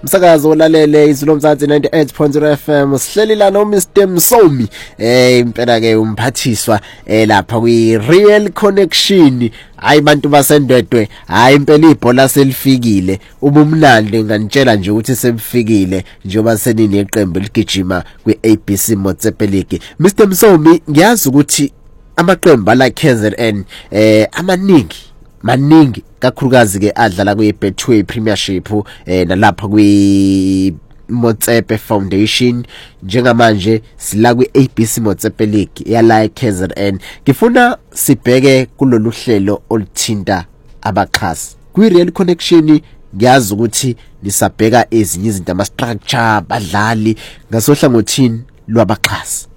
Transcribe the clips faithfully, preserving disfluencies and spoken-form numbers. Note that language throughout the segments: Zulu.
umsakazo olalele izulomzansi ninety-eight point zero F M sihleli la no Mister Msomi eh impela ke umphathiswa eh lapha kwi Real Connection. Hayi bantu basendwedwe, hayi impela ibhola selifikile, ubumnandi nganitshela nje ukuthi sebifikile njengoba senini iqembu ligijima kwi A B C Motsepe League. Mister Msomi, ngiyazi ukuthi amaqembu ala K Z N eh amaningi maningi kakhulukazi ke adlala kwi Betway Premiership eh nalapha kwi Motsepe Foundation. Njengamanje sila kwi A B C Motsepe League yala K Z N. Ngifuna sibheke kulolu hlelo oluthinta abaxhasi kwi Real Connection. Ngiyazi ukuthi lisabheka ezinye izinto ama structure badlali ngasohlangothini lwabaxhasi.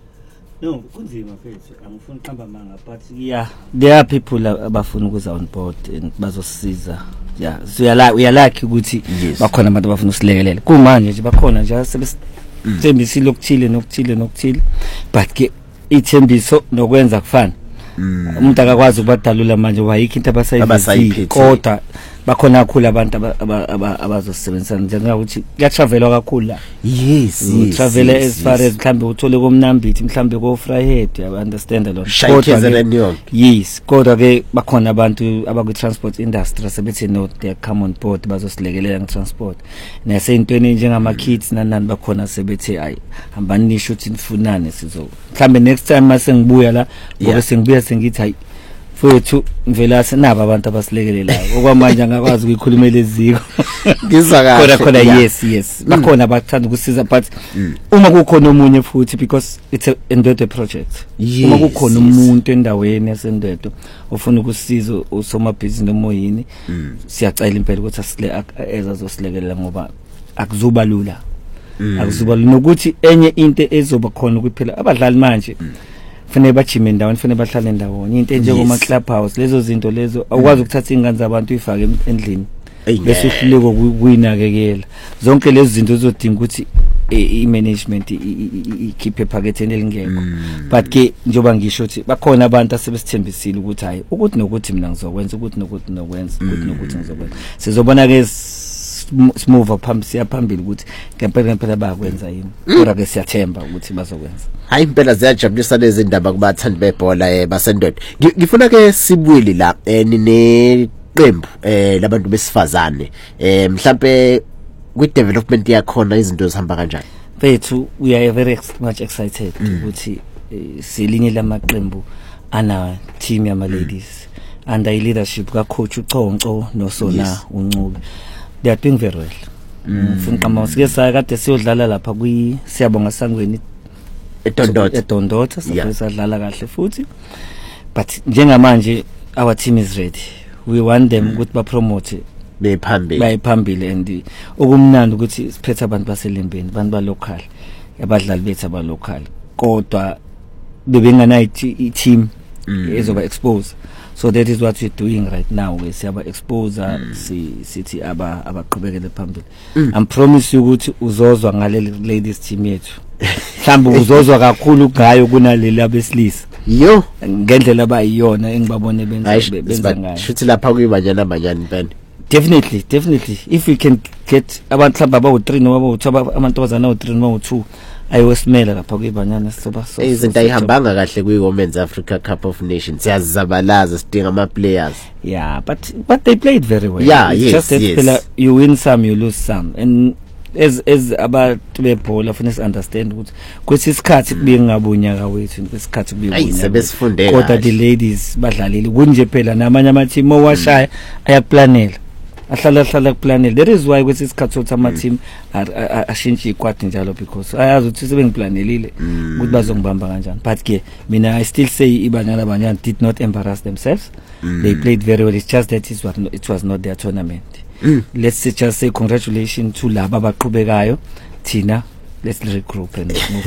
No, kunzima mfethu, angifuni uqamba manga but yeah, there are people abafuna ukuza on board and bazosisiza. Yeah, so uyala uyalaki ukuthi bakhona abantu abafuna usilekelela. Kumanje nje bakhona nje sebesithembisile okuthile nokuthile nokuthile, but ke ithembiso nokwenza kufana. Umuntu akakwazi ukubadalula manje wayikho into abasayiphethile, kodwa bakhona kakhulu abantu abazosebenzisa njengokuthi kuyatravelwa kakhulu la. Yes, yes, travel as far as mhlambe uthole komnambithi mhlambe ko Vryheid, you understand lo. Kodwa yes, kodwa ke bakhona abantu abakwi transport industry sebethi no they come on board bazosilekelela nge transport. Nasentweni njengama kids nanani bakhona sebethi ayi hambani nisho ukuthi nifunane sizo. Mhlambe next time mase ngibuya la ngoba sengibuya sengithi hayi fethu mvela senaba abantu abasilekelelayo okwamanje angakwazi ukukhuluma leziko ngizwa kahle. Kodwa khona yes yes bakhona abathanda ukusiza but uma kukhona omunye futhi because it's a Ndwedwe project. Uma kukhona umuntu endaweni yaseNdwedwe ofuna ukusiza usomabhizinisi nomoyini siyacela impela ukuthi asile ezazosilekelela ngoba akuzuba lula. Akuzuba lula nokuthi enye into ezoba khona ukuphela abadlali manje fanele bajime endaweni, fanele bahlale ndawonye into njengoma club house. Lezo zinto lezo awukwazi ukuthatha ingane zabantu uyifake endlini bese uhluleko kuyinakekela. Zonke lezi zinto zodinga ukuthi i-management ikhiphe ephaketheni elingekho. But ke njoba ngisho ukuthi bakhona abantu asebesithembisile ukuthi hayi ukuthi nokuthi mina ngizokwenza, ukuthi nokuthi nokwenza, ukuthi nokuthi ngizokwenza. Sizobona ke smooth phambili siyaphambili ukuthi ngempela ngempela bayakwenza yini, kodwa ke siyathemba ukuthi bazokwenza. Hayi impela ziyajabulisa lezi ndaba kubathandi bebhola eh basendodwe. Ngifuna ke sibuyele la eh neqembu eh labantu besifazane eh mhlambe kwi development yakhona izinto zihamba kanjani? Bethu we are very much excited ukuthi silinye lamaqembu ana team yama ladies under leadership ka coach uConco noSona uNcube. They are doing very well. Mfuna qama sike saya kade siyodlala lapha kwi siyabonga Sangweni eDondota eDondota sadlala kahle futhi, but njengamanje our team is ready. We want them ukuthi ba promote bephambili bayiphambili and okumnandi ukuthi siphethe abantu baselembeni, abantu ba local, abadlali bethu aba local, kodwa bebengana i team ezoba expose. So that is what we're doing right now. We see aba exposure si sithi aba abaqhubekele phambili. I promise you ukuthi uzozwa ngale ladies team yethu. Mhlambe uzozwa kakhulu ngayo kunaleli abesilisa. Yo ngendlela abayiyona engibabone benza benza ngayo. Shuthi lapha kuyibanyana banyana impela. Definitely, definitely. If we can get abantu mhlamba bawu three noma bawu two amantombazana awu three noma bawu two ayosimela lapha kuyibanyana soba so. Izinto ayihambanga kahle kwi Women's Africa Cup of Nations. Siyazabalaza sidinga ama players. Yeah, but but they played very well. Yeah, it's yes, just that yes. You win some, you lose some. And as as abantu bebhola fanele understand ukuthi kwesisikhathi kubuye ngabunyaka wethu, kwesikhathi kubuye unyaka. Sebesifundeka. Kodwa the ladies badlalile kunje phela namanye ama team owashaya ayaplanela. Ahlala hlala kuplanela. That is why kwesisikhathi sokuthi ama team ashintshe ikwadi njalo because ayazi ukuthi sebengiplanelile ukuthi bazongibamba kanjani. But ke mina I still say ibanyana banyana did not embarrass themselves. They played very well. It's just that it was it was not their tournament. Mm. Let's just say congratulations to laba abaqhubekayo. Thina let's regroup and move